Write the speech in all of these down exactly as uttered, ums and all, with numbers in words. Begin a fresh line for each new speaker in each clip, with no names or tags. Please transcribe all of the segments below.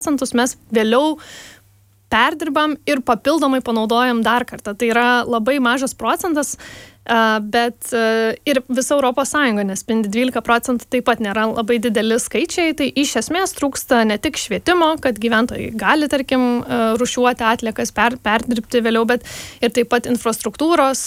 procentus mes vėliau perdirbam ir papildomai panaudojam dar kartą. Tai yra labai mažas procentas, bet ir visa Europos Sąjunga nespindi dvylika procentų, taip pat nėra labai dideli skaičiai. Tai iš esmės trūksta ne tik švietimo, kad gyventojai gali, tarkim, rūšiuoti atliekas, per, perdirbti vėliau, bet ir taip pat infrastruktūros,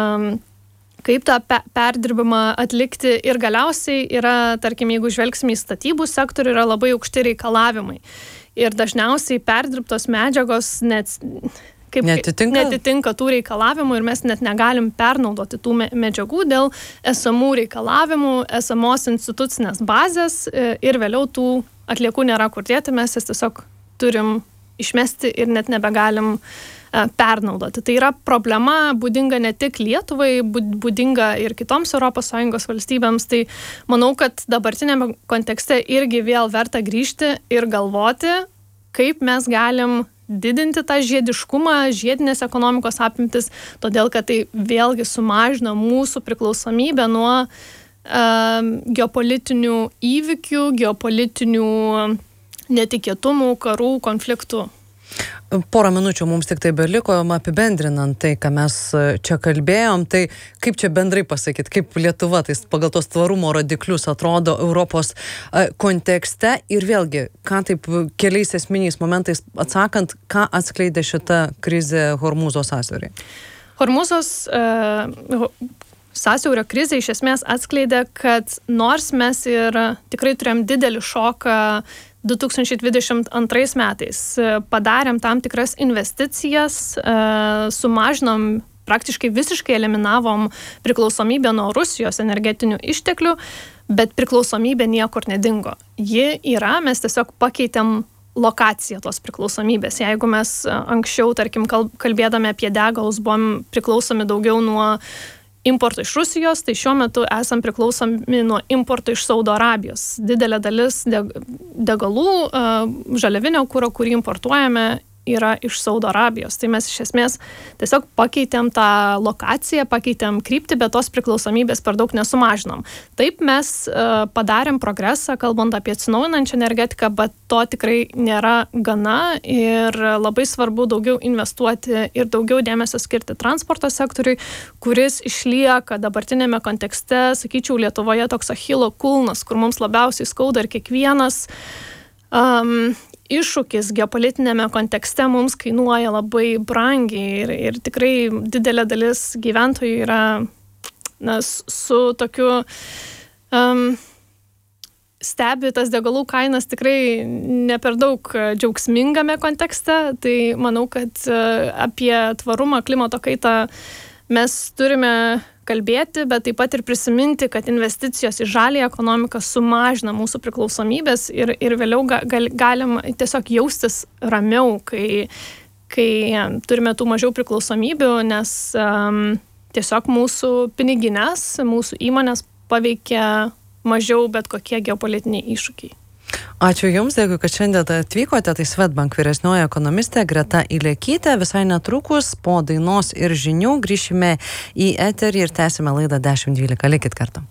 kaip tą perdirbimą atlikti. Ir galiausiai yra, tarkim, jeigu žvelgsime į statybų sektorių, yra labai aukšti reikalavimai. Ir dažniausiai perdirbtos medžiagos net, kaip,
netitinka?
netitinka tų reikalavimų ir mes net negalim pernaudoti tų medžiagų dėl esamų reikalavimų, esamos institucinės bazės ir vėliau tų atliekų nėra kur dėti, mes jas tiesiog turim išmesti ir net nebegalim pernaudoti. Tai yra problema būdinga ne tik Lietuvai, būdinga ir kitoms Europos Sąjungos valstybėms. Tai manau, kad dabartinėme kontekste irgi vėl verta grįžti ir galvoti, kaip mes galim didinti tą žiediškumą, žiedinės ekonomikos apimtis, todėl kad tai vėlgi sumažina mūsų priklausomybę nuo um, geopolitinių įvykių, geopolitinių netikėtumų, karų, konfliktų.
Porą minučių mums tik tai beliko, apibendrinant tai, ką mes čia kalbėjom, tai kaip čia bendrai pasakyti, kaip Lietuva tai pagal tos tvarumo rodiklius atrodo Europos kontekste ir vėlgi, ką taip keliais esminiais momentais atsakant, ką atskleidė šita krizė Hormūzo sąsiauryje?
Hormūzos uh, sąsiaurio krizė iš esmės atskleidė, kad nors mes ir tikrai turėjom didelį šoką du tūkstančiai dvidešimt antrais metais, padarėm tam tikras investicijas, sumažinom, praktiškai visiškai eliminavom priklausomybę nuo Rusijos energetinių išteklių, bet priklausomybė niekur nedingo. Ji yra, mes tiesiog pakeitėm lokaciją tos priklausomybės. Jeigu mes anksčiau, tarkim, kalbėdami apie degalus, buvom priklausomi daugiau nuo importo iš Rusijos, tai šiuo metu esam priklausomi nuo importo iš Saudo Arabijos. Didelė dalis degalų, žaliavinio kuro, kurį importuojame, yra iš Saudo Arabijos. Tai mes iš esmės tiesiog pakeitėm tą lokaciją, pakeitėm kryptį, bet tos priklausomybės per daug nesumažinom. Taip mes padarėm progresą, kalbant apie atsinaujinančią energetiką, bet to tikrai nėra gana ir labai svarbu daugiau investuoti ir daugiau dėmesio skirti transporto sektoriui, kuris išlieka dabartinėme kontekste, sakyčiau, Lietuvoje toks Achilo kulnas, kur mums labiausiai skauda ir kiekvienas um, iššūkis geopolitinėme kontekste mums kainuoja labai brangiai ir, ir tikrai didelė dalis gyventojų yra na, su tokiu um, stebi tas degalų kainas tikrai ne per daug džiaugsmingame kontekste. Tai manau, kad apie tvarumą, klimato kaitą mes turime kalbėti, bet taip pat ir prisiminti, kad investicijos į žalią ekonomiką sumažina mūsų priklausomybės ir, ir vėliau gal, galim tiesiog jaustis ramiau, kai, kai turime tų mažiau priklausomybių, nes um, tiesiog mūsų pinigines, mūsų įmonės paveikia mažiau bet kokie geopolitiniai iššūkiai.
Ačiū Jums, dėkui, kad šiandien atvykote. Tai Swedbank vyresnioji ekonomistė Greta Ilekytė. Visai netrukus po dainos ir žinių grįšime į eterį ir tęsime laidą dešimt dvylika. Likit kartu.